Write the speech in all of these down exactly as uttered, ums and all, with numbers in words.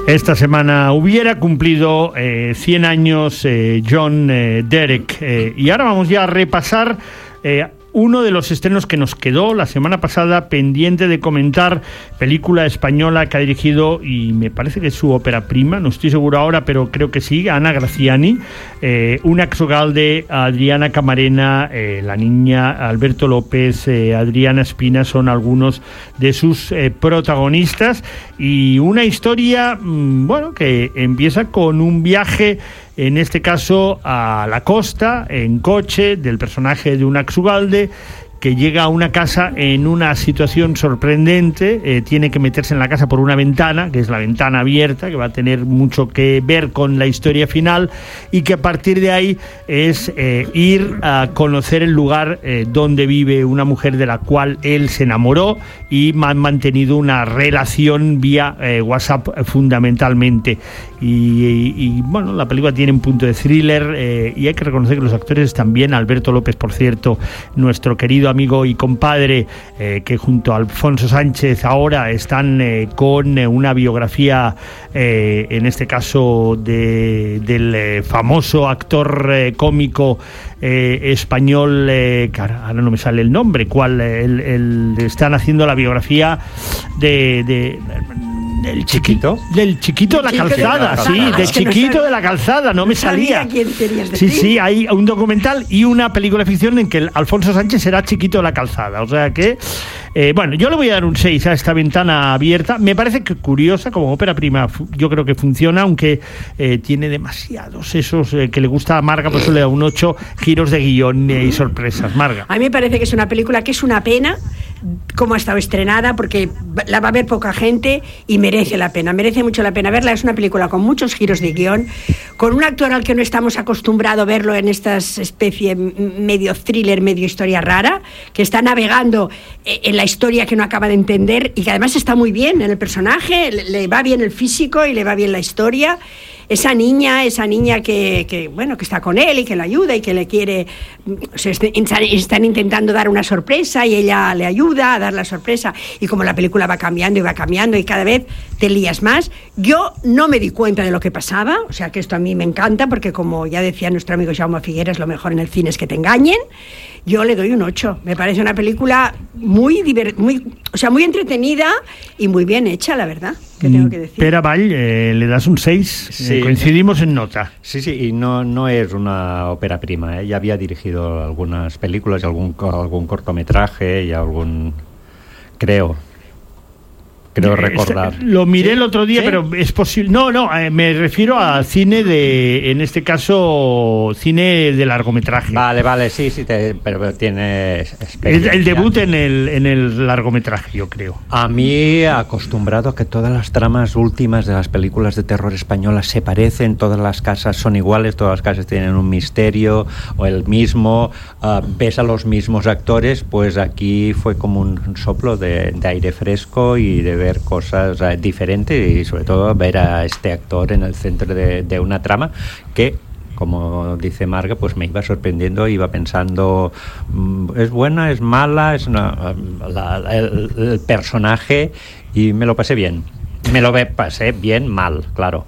Esta semana hubiera cumplido eh, cien años eh, John eh, Derek. Eh, y ahora vamos ya a repasar eh, uno de los estrenos que nos quedó la semana pasada pendiente de comentar, película española que ha dirigido, y me parece que es su ópera prima, no estoy seguro ahora, pero creo que sí, Ana Graziani, eh, Una Ugalde, Adriana Camarena, eh, la niña, Alberto López, eh, Adriana Espina son algunos de sus eh, protagonistas, y una historia, mmm, bueno, que empieza con un viaje, en este caso a la costa, en coche, del personaje de Una Ugalde, que llega a una casa en una situación sorprendente, eh, tiene que meterse en la casa por una ventana, que es la ventana abierta, que va a tener mucho que ver con la historia final, y que a partir de ahí es eh, ir a conocer el lugar eh, donde vive una mujer de la cual él se enamoró, y han mantenido una relación vía eh, WhatsApp fundamentalmente. Y, y, y bueno, la película tiene un punto de thriller, eh, y hay que reconocer que los actores están bien. Alberto López, por cierto, nuestro querido amigo y compadre, eh, que junto a Alfonso Sánchez ahora están eh, con eh, una biografía, eh, en este caso de, del eh, famoso actor eh, cómico eh, español, eh, que ahora no me sale el nombre, cuál, el, el, están haciendo la biografía de... de del chiquito del chiquito de la calzada, sí, del chiquito de la calzada, no me salía. Sí, sí, hay un documental y una película de ficción en que el Alfonso Sánchez será chiquito de la calzada, o sea que eh, bueno, yo le voy a dar un seis a esta ventana abierta. Me parece que curiosa, como ópera prima yo creo que funciona, aunque eh, tiene demasiados esos eh, que le gusta a Marga, por eso le da un ocho, giros de guión eh, y sorpresas. Marga. A mí me parece que es una película que es una pena cómo ha estado estrenada, porque la va a ver poca gente y merece la pena, merece mucho la pena verla. Es una película con muchos giros de guión, con un actor al que no estamos acostumbrados a verlo en estas especie medio thriller, medio historia rara, que está navegando en la historia que no acaba de entender y que además está muy bien en el personaje, le va bien el físico y le va bien la historia. Esa niña, esa niña que, que bueno, que está con él y que le ayuda y que le quiere, se están intentando dar una sorpresa y ella le ayuda a dar la sorpresa, y como la película va cambiando y va cambiando y cada vez te lías más. Yo no me di cuenta de lo que pasaba, o sea que esto a mí me encanta, porque como ya decía nuestro amigo Jaume Figueras, lo mejor en el cine es que te engañen. Yo le doy un ocho. Me parece una película muy, diver- muy, o sea, muy entretenida y muy bien hecha, la verdad, que tengo que decir. Pera Vall, eh, le das un seis. Sí. Eh, coincidimos en nota. Sí, sí, y no, no es una ópera prima. ¿eh? Ya había dirigido algunas películas y algún, algún cortometraje y algún... creo... Creo recordar. Lo miré ¿Sí? el otro día, ¿Sí? Pero es posible. No, no, eh, me refiero a cine de, en este caso, cine de largometraje. Vale, vale, sí, sí, te, pero, pero tiene experiencia. El, el debut en el, en el largometraje, yo creo. A mí, acostumbrado a que todas las tramas últimas de las películas de terror españolas se parecen, todas las casas son iguales, todas las casas tienen un misterio o el mismo, uh, ves a los mismos actores, pues aquí fue como un soplo de, de aire fresco y de ver cosas uh, diferentes, y sobre todo ver a este actor en el centro de, de una trama que, como dice Marga, pues me iba sorprendiendo, iba pensando, es buena, es mala, es una, la, el, el personaje, y me lo pasé bien. Me lo pasé bien mal, claro.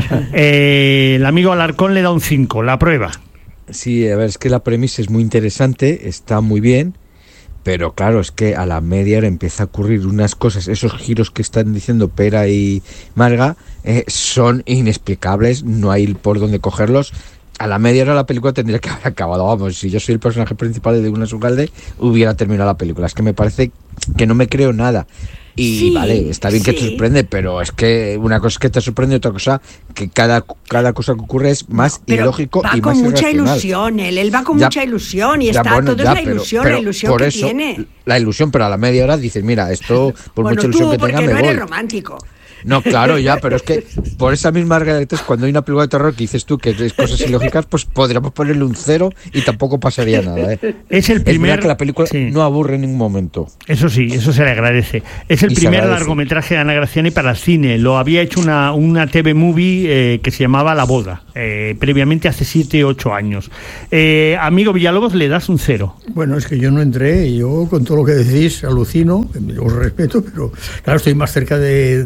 eh, el amigo Alarcón le da un cinco, la prueba. Sí, a ver, es que la premisa es muy interesante, está muy bien, pero claro, es que a la media hora empieza a ocurrir unas cosas, esos giros que están diciendo Pera y Marga eh, son inexplicables, no hay por dónde cogerlos. A la media hora la película tendría que haber acabado. Vamos, si yo soy el personaje principal de Una Ugalde, hubiera terminado la película. Es que me parece que no me creo nada. Y sí, vale, está bien sí. que te sorprende, pero es que una cosa es que te sorprende, otra cosa que cada, cada cosa que ocurre es más no, ilógico y más irracional. Va con mucha ilusión, él, él va con ya, mucha ilusión y ya, está, bueno, todo ya, es la pero, ilusión, pero la ilusión por que eso, tiene. La ilusión, pero a la media hora dices, mira, esto, por bueno, mucha ilusión tú, que tenga, me no voy. Eres romántico. No, claro, ya, pero es que por esa misma regla, cuando hay una película de terror que dices tú que es cosas ilógicas, pues podríamos ponerle un cero y tampoco pasaría nada, ¿eh? Es el primer... Es que la película sí. no aburre en ningún momento. Eso sí, eso se le agradece. Es el y primer largometraje de Ana Graziani para cine. Lo había hecho una, una T V movie eh, que se llamaba La Boda, eh, previamente hace siete o ocho años. Eh, amigo Villalobos, le das un cero. Bueno, es que yo no entré, y yo con todo lo que decís alucino, os respeto, pero claro, estoy más cerca de, del amigo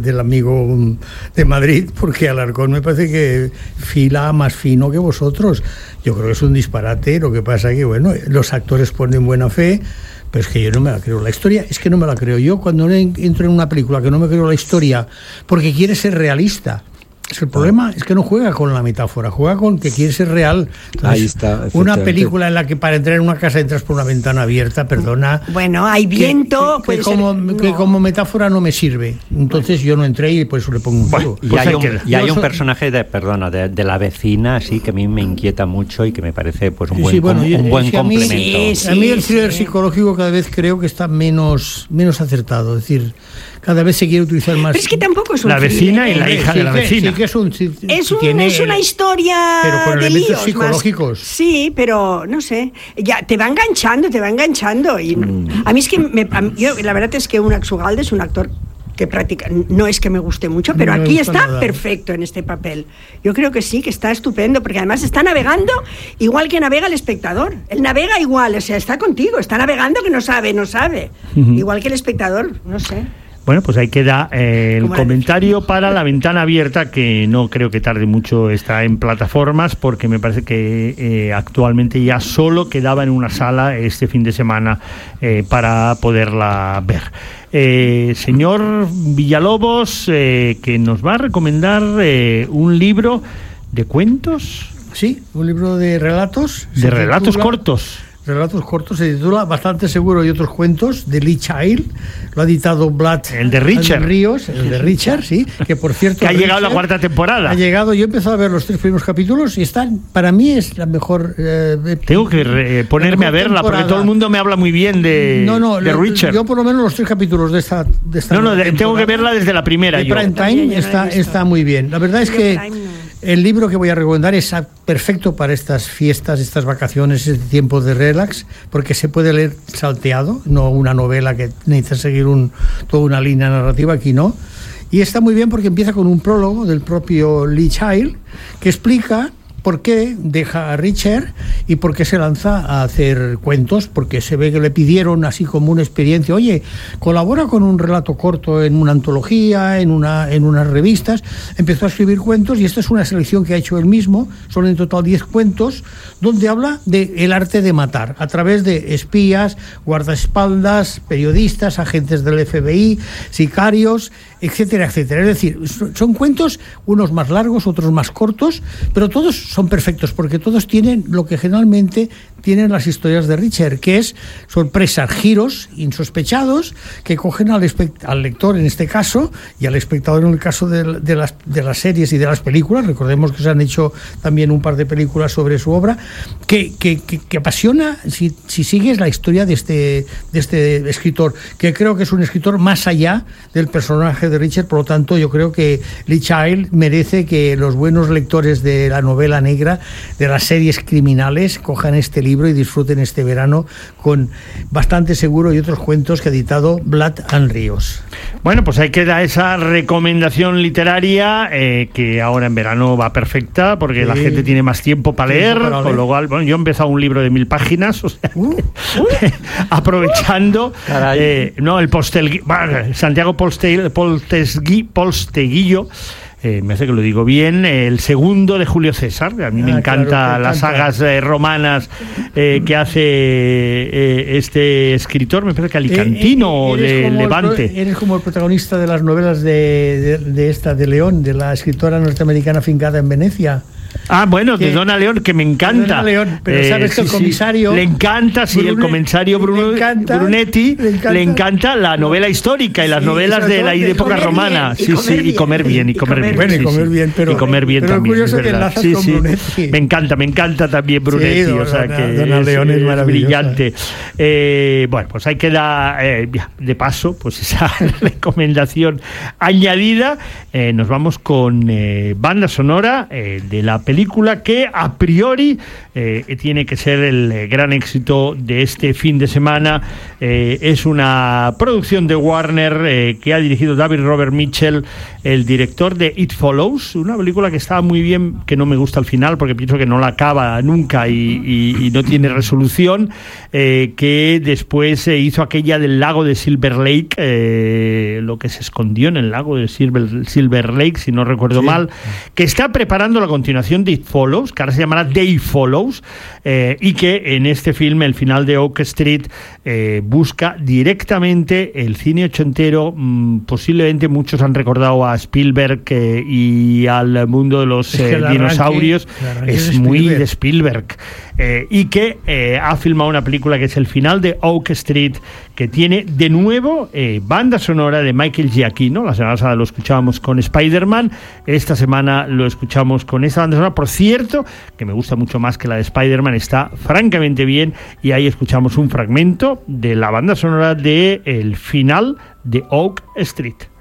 amigo de Madrid, porque Alarcón me parece que fila más fino que vosotros. Yo creo que es un disparate, lo que pasa que, bueno, los actores ponen buena fe, pero es que yo no me la creo. La historia es que no me la creo. Yo cuando entro en una película que no me creo la historia porque quiere ser realista, el problema es que no juega con la metáfora, juega con que quiere ser real. Entonces, ahí está. Una película en la que para entrar en una casa entras por una ventana abierta, perdona. Bueno, hay viento. Que, que, que, como, ser, que no. como metáfora no me sirve. Entonces yo no entré y por eso le pongo un cero. Bueno, y hay un, y hay un personaje de, perdona, de, de la vecina, sí, que a mí me inquieta mucho y que me parece pues un buen, sí, bueno, com, yo, un buen complemento. A mí, sí, sí, a mí el thriller sí. psicológico cada vez creo que está menos, menos acertado. Es decir, cada vez se quiere utilizar más. Pero es que tampoco es un la vecina thriller, y la hija sí, de la que, vecina. Sí, que es un, sí, es, un, tiene, es una historia pero con de elementos líos psicológicos. Más, sí, pero no sé, ya te va enganchando, te va enganchando y mm. a mí es que me, a mí, yo, la verdad es que Unax Ugalde es un actor que práctica, no es que me guste mucho, pero no aquí está nada. Perfecto en este papel. Yo creo que sí, que está estupendo, porque además está navegando igual que navega el espectador. Él navega igual, o sea, está contigo, está navegando que no sabe, no sabe. Uh-huh. Igual que el espectador, no sé. Bueno, pues ahí queda eh, el comentario para La Ventana Abierta, que no creo que tarde mucho, está en plataformas, porque me parece que eh, actualmente ya solo quedaba en una sala este fin de semana eh, para poderla ver. Eh, señor Villalobos, eh, que nos va a recomendar eh, un libro de cuentos. Sí, un libro de relatos. De relatos cortos. Relatos cortos, se titula Bastante Seguro y otros cuentos, de Lee Child. Lo ha editado Vlad. El de Richard. Ríos, el de Richard, sí. Que por cierto. Que ha Richard llegado la cuarta temporada. Ha llegado, yo he empezado a ver los tres primeros capítulos y están, para mí es la mejor. Eh, Tengo que re, ponerme a verla, temporada. Porque todo el mundo me habla muy bien de, no, no, de lo, Richard. Yo por lo menos los tres capítulos de esta. De esta no, no, de, tengo que verla desde la primera. De yo. Prime Time está, está muy bien. La verdad es que. El libro que voy a recomendar es perfecto para estas fiestas, estas vacaciones, este tiempo de relax, porque se puede leer salteado, no una novela que necesita seguir un, toda una línea narrativa, aquí no. Y está muy bien porque empieza con un prólogo del propio Lee Child, que explica por qué deja a Richard y por qué se lanza a hacer cuentos, porque se ve que le pidieron así como una experiencia, oye, colabora con un relato corto en una antología, en una en unas revistas. Empezó a escribir cuentos y esta es una selección que ha hecho él mismo, son en total diez cuentos, donde habla del arte de matar, a través de espías, guardaespaldas, periodistas, agentes del F B I, sicarios, etcétera, etcétera. Es decir, son cuentos, unos más largos, otros más cortos, pero todos son perfectos, porque todos tienen lo que generalmente tienen las historias de Richard, que es sorpresas, giros insospechados que cogen al, espect- al lector en este caso y al espectador en el caso de, de, las, de las series y de las películas. Recordemos que se han hecho también un par de películas sobre su obra, que, que, que, que apasiona si, si sigues la historia de este, de este escritor, que creo que es un escritor más allá del personaje de Richard. Por lo tanto, yo creo que Lee Child merece que los buenos lectores de la novela negra, de las series criminales, cojan este libro y disfruten este verano con Bastante Seguro y otros cuentos que ha editado Vlad Ríos. Bueno, pues ahí queda esa recomendación literaria eh, que ahora en verano va perfecta, porque sí, la gente tiene más tiempo para leer, para leer. Con lo cual, bueno, yo he empezado un libro de mil páginas, o sea, uh, uh, aprovechando eh, no, el postel, Santiago Polstel, Poltesgui, Polsteguillo. Eh, me hace que lo digo bien, el segundo de Julio César. A mí ah, me encanta claro, las sagas eh, romanas eh, que hace eh, este escritor, me parece que alicantino, eh, eh, de Levante. El, eres como el protagonista de las novelas de, de, de esta de León, de la escritora norteamericana fincada en Venecia. Ah, bueno, que, de Donna León, que me encanta. Donna León, pero eh, sabes que el comisario... Sí. Le encanta, sí, Brune, el comisario Bruno, le encanta, Brunetti, le encanta, le encanta la novela histórica y las sí, novelas de la época romana. Sí, sí, y comer bien, y comer bien. Bueno, y comer bien, pero... Y comer bien pero también, es verdad. Sí, sí. Me encanta, me encanta también Brunetti, sí, o sea Donna, que Donna es, León es, es brillante. Eh, bueno, pues ahí queda, eh, de paso, pues esa recomendación añadida. Eh, nos vamos con eh, banda sonora eh, de la película que a priori eh, tiene que ser el eh, gran éxito de este fin de semana. Eh, es una producción de Warner eh, que ha dirigido David Robert Mitchell, el director de It Follows, una película que estaba muy bien, que no me gusta al final porque pienso que no la acaba nunca y, y, y no tiene resolución, eh, que después se eh, hizo aquella del lago de Silver Lake, eh, lo que se escondió en el lago de Silver, Silver Lake, si no recuerdo sí. mal, que está preparando la continuación de It Follows, que ahora se llamará Day Follows, eh, y que en este filme, el final de Oak Street, eh, busca directamente el cine ochentero. Mmm, posiblemente muchos han recordado a Spielberg eh, y al mundo de los eh, dinosaurios. Arranque, es muy de Spielberg. Eh, y que eh, ha filmado una película que es el final de Oak Street, que tiene de nuevo eh, banda sonora de Michael Giacchino. La semana pasada lo escuchábamos con Spider-Man, esta semana lo escuchamos con esta banda sonora, por cierto, que me gusta mucho más que la de Spider-Man, está francamente bien, y ahí escuchamos un fragmento de la banda sonora de el final de Oak Street.